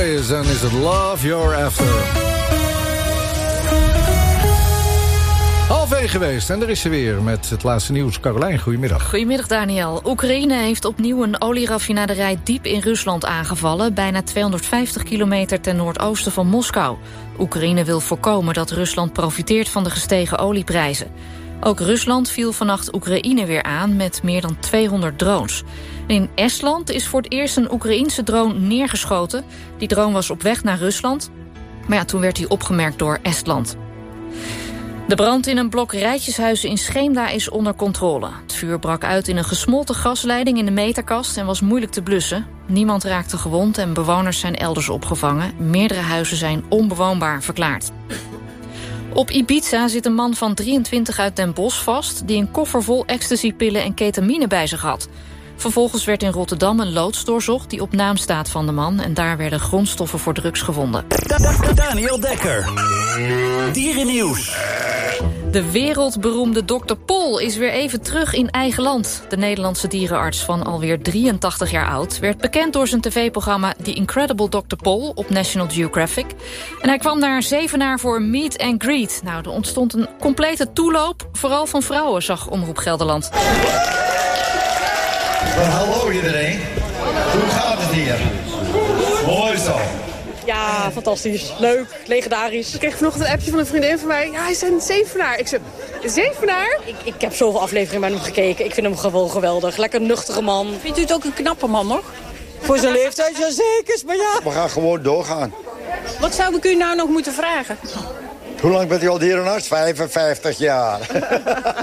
Boys en is het Love You're After. 12:30 geweest en er is ze weer met het laatste nieuws. Carolijn, goedemiddag. Goedemiddag, Daniel. Oekraïne heeft opnieuw een olieraffinaderij diep in Rusland aangevallen, bijna 250 kilometer ten noordoosten van Moskou. Oekraïne wil voorkomen dat Rusland profiteert van de gestegen olieprijzen. Ook Rusland viel vannacht Oekraïne weer aan met meer dan 200 drones. In Estland is voor het eerst een Oekraïense drone neergeschoten. Die drone was op weg naar Rusland, maar ja, toen werd hij opgemerkt door Estland. De brand in een blok rijtjeshuizen in Scheemda is onder controle. Het vuur brak uit in een gesmolten gasleiding in de meterkast en was moeilijk te blussen. Niemand raakte gewond en bewoners zijn elders opgevangen. Meerdere huizen zijn onbewoonbaar verklaard. Op Ibiza zit een man van 23 uit Den Bosch vast, die een koffer vol ecstasypillen en ketamine bij zich had. Vervolgens werd in Rotterdam een loods doorzocht die op naam staat van de man, en daar werden grondstoffen voor drugs gevonden. Daniel Dekker. Dierennieuws. De wereldberoemde Dr. Pol is weer even terug in eigen land. De Nederlandse dierenarts van alweer 83 jaar oud werd bekend door zijn tv-programma The Incredible Dr. Pol op National Geographic. En hij kwam naar Zevenaar voor een meet and greet. Nou, er ontstond een complete toeloop, vooral van vrouwen, zag Omroep Gelderland. Hallo iedereen. Hoe gaat het hier? Mooi zo. Ja, fantastisch. Leuk, legendarisch. Ik kreeg vanochtend een appje van een vriendin van mij. Ja, hij is een Zevenaar. Ik zei, Zevenaar? Ik heb zoveel afleveringen met hem gekeken. Ik vind hem gewoon geweldig. Lekker nuchtere man. Vindt u het ook een knappe man nog? Voor zijn leeftijd, ja zeker. Maar ja. We gaan gewoon doorgaan. Wat zou ik u nou nog moeten vragen? Hoe lang bent u al dierenarts? 55 jaar.